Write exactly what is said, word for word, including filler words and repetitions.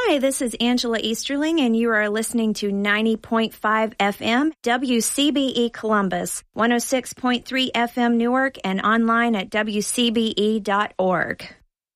Hi, this is Angela Easterling, and you are listening to ninety point five F M, W C B E Columbus, one oh six point three F M Newark, and online at W C B E dot org.